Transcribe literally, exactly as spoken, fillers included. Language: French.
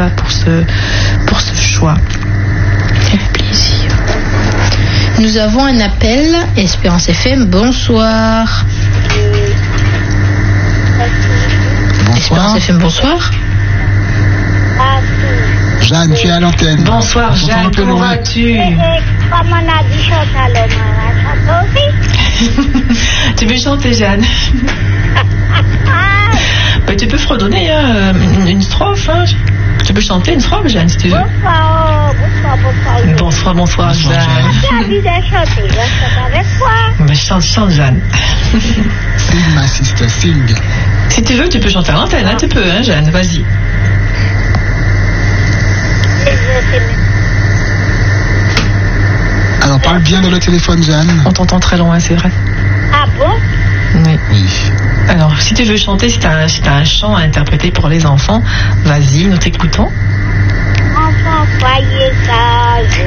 pour ce, pour ce choix. Ça fait plaisir. Nous avons un appel. Espérance F M, bonsoir. Bonsoir. Espérance F M, bonsoir. Jeanne, tu es à l'antenne. Bonsoir Jeanne, comment vas-tu? Comme on a dit Chantal, on va chanter aussi. Tu veux chanter, Jeanne? Bah, tu peux fredonner hein, une, une strophe. Hein. Tu peux chanter une strophe, Jeanne, si tu veux. Bonsoir, bonsoir, bonsoir. Bonsoir, bonsoir, Jeanne. J'ai envie de chanter, je chante avec toi. Bah, chante, chante, Jeanne. Sing, ma sister, sing. Si tu veux, tu peux chanter à l'antenne, hein, tu peux, hein, Jeanne, vas-y. Alors parle bien dans le téléphone, Jeanne. On t'entend très loin, c'est vrai. Ah bon? Oui. Oui. Alors, si tu veux chanter, si tu as, si t'as un chant à interpréter pour les enfants, vas-y, nous t'écoutons. Enfant, soyez sages,